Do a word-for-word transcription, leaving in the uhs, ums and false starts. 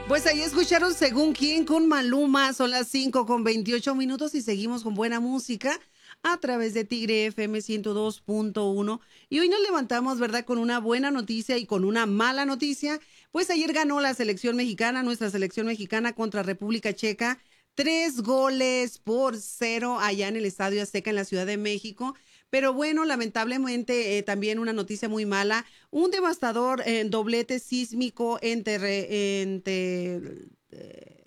Pues ahí escucharon Según Quién con Maluma. Son las cinco con veintiocho minutos y seguimos con buena música a través de Tigre F M ciento dos punto uno. Y hoy nos levantamos, ¿verdad?, con una buena noticia y con una mala noticia. Pues ayer ganó la selección mexicana, nuestra selección mexicana contra República Checa. Tres goles por cero allá en el Estadio Azteca en la Ciudad de México. Pero bueno, lamentablemente eh, también una noticia muy mala. Un devastador eh, doblete sísmico entre, entre